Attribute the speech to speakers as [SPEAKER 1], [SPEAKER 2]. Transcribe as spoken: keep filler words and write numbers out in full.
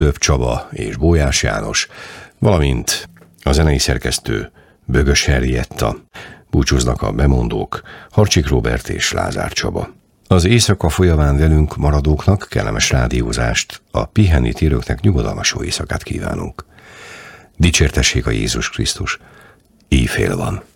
[SPEAKER 1] Löv Csaba és Bójás János, valamint a zenei szerkesztő Bögös Henrietta. Búcsúznak a bemondók, Harcsik Róbert és Lázár Csaba. Az éjszaka folyamán velünk maradóknak kellemes rádiózást, a pihenni térőknek nyugodalmas jó éjszakát kívánunk. Dicsértessék a Jézus Krisztus, éjfél van.